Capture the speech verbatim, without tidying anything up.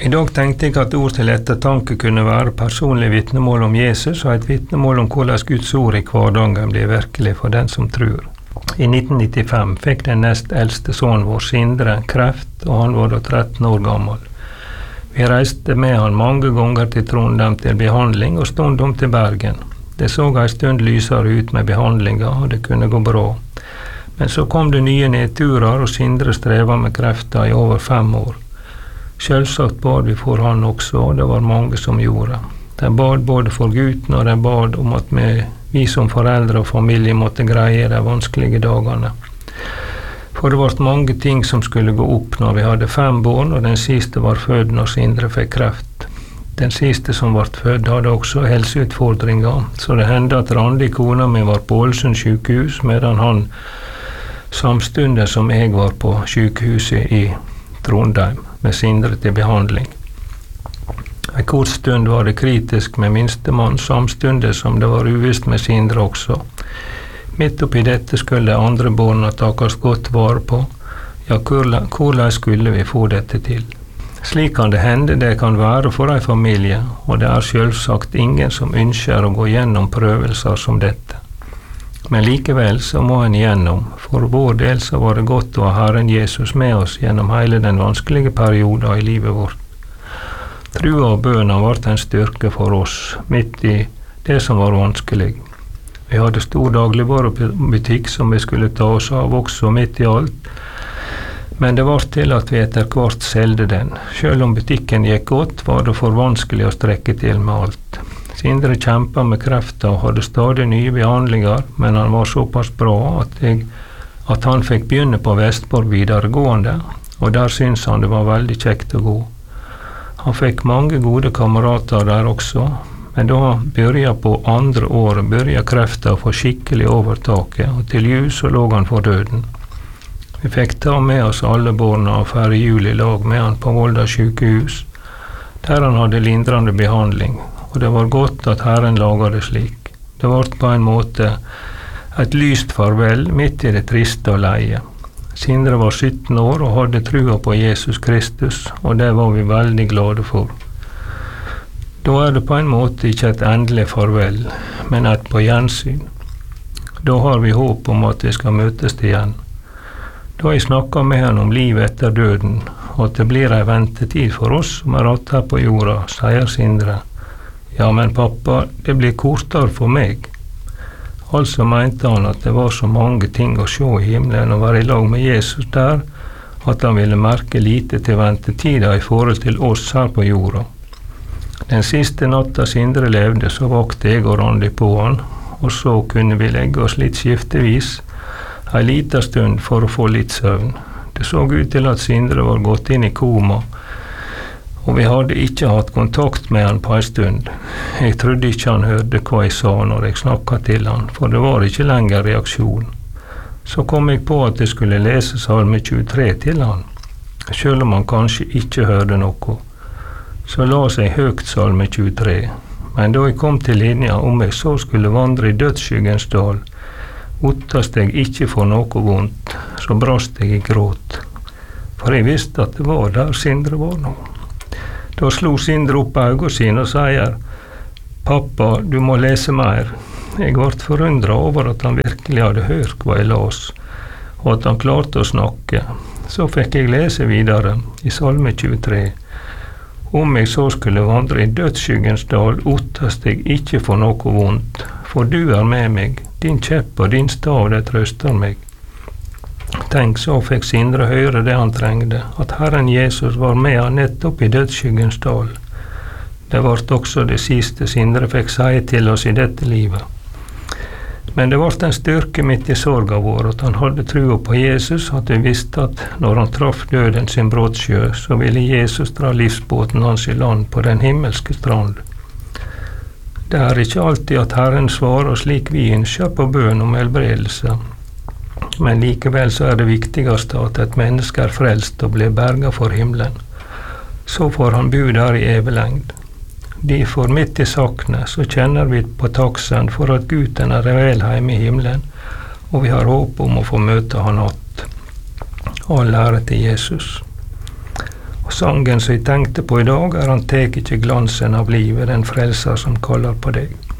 I dag tenkte jeg at ord til ettertanke kunne være personlig vitnemål om Jesus og et vitnemål om hvordan Guds ord i hverdagen blir virkelig for den som tror. I nitten nittifem fikk den nest eldste sønnen vår Sindre kreft, og han var da tretten år gammel. Vi reiste med han mange ganger til Trondheim til behandling og stundom til Bergen. Det så en stund lysere ut med behandlinga, og det kunne gå bra. Men så kom det nye nedturer, og Sindre streva med krefter i over fem år. Selvsagt bad vi for han også, og det var mange som gjorde. De bad både for gutten, og de bad om at vi, vi som foreldre og familie måtte greie de vanskelige dagene. For det var mange ting som skulle gå opp når vi hadde fem barn, og den siste var født når Sindre fikk kreft. Den siste som ble født hadde også helseutfordringer, så det hendte at Randi, kona mi, var på Ålesund sykehus, medan han samstundet som jeg var på sykehuset i Trondheim med Sindre til behandling. En kort stund var det kritisk med minstemann, samstundet som det var uvisst med Sindre også. Midt oppi dette skulle de andre barna takes godt vare på. Ja, hvordan skulle vi få dette til? Slik kan det hende det kan være for en familie, og det er selvsagt ingen som ønsker å gå gjennom prøvelser som dette. Men likevel så må en igjennom. For vår del så var det godt å ha Herren Jesus med oss gjennom hele den vanskelige perioden i livet vårt. Trua og bønene var en styrke for oss, midt i det som var vanskelig. Vi hadde stor dagligvarebutikk som vi skulle ta oss av også midt i alt, men det var til at vi etter hvert selgde den. Selv om butikken gikk godt, var det for vanskelig å strekke til med alt. Sindre kjempet med krefter og hadde stadig nye behandlinger, men han var såpass bra at, jeg, at han fikk begynne på Vestborg videregående, og der syntes han det var veldig kjekt å gå. Han fikk mange gode kamerater der også, men da han begynte på andre året, begynte krefter å få skikkelig overtaket, og til jul så lå han for døden. Vi fikk ta med oss alle barna og feire jul i lag med han på Volda sykehus, der han hadde lindrende behandling, og det var godt at Herren laget det slik. Det var på en måte et lyst farvel midt i det triste og leie. Sindre var sytten år og hadde trua på Jesus Kristus, og det var vi veldig glade for. Da er det på en måte ikke et endelig farvel, men et på gjensyn. Da har vi håp om at vi skal møtes igjen. Da jeg snakket med han om livet etter døden, og at det blir en ventetid for oss som er rett her på jorda, sier Sindre. Ja, men pappa, det blir kortere for meg. Altså mente han at det var så mange ting å se i himmelen og være i lag med Jesus der, at han ville merke lite til ventetida i forhold til oss her på jorda. Den siste natta Sindre levde, så vakte jeg og Randi på han, og så kunne vi legge oss litt skiftevis, en liten stund for å få litt søvn. Det så ut til at Sindre var gått inn i koma, og vi hadde ikke hatt kontakt med han på en stund. Jeg trodde ikke han hørte hva jeg sa når jeg snakket til han, for det var ikke lenger reaksjon. Så kom jeg på at jeg skulle lese Salme tjuetre til han, selv om han kanskje ikke hørte noe. Så la seg høyt Salme tjuetre, men da jeg kom til linja om jeg så skulle vandre i dødsskyggens dal, ottast jeg ikke for noe vondt, så brast jeg i gråt. For jeg visste at det var der Sindre var nå. Da slo Sindre opp øynene sine og sier, «Pappa, du må lese mer». Jeg ble forundret over at han virkelig hadde hørt hva jeg las, og at han klarte å snakke. Så fikk jeg lese videre i Salme tjuetre. Om jeg så skulle vandre i dødsskyggens dal, ottast jeg ikke for noe vondt, for du er med meg. Din kjepp og din stav, det trøster meg. Tenk, så fikk Sindre høre det han trengte, at Herren Jesus var med han nettopp i dødsskyggens dal. Det var også det siste Sindre fikk si til oss i dette livet. Men det var en styrke midt i sorga vår, at han hadde trua på Jesus, at vi visste at når han traff døden sin brottsjø, så ville Jesus dra livsbåten hans i land på den himmelske strand. Det er ikke alltid at Herren svarer slik vi ønsker på bønn om helbredelse, men likevel så er det viktigste at et menneske er frelst og blir berget for himmelen. Så får han bo der i evelengd. Derfor midt i sakene så kjenner vi på taksen for at Guden er vel hjemme i himmelen, og vi har håp om å få møte han att. All ære til Jesus. Og Sangen som jeg tenkte på i dag, er Han tek ikke glansen av livet, den frelser som kaller på deg.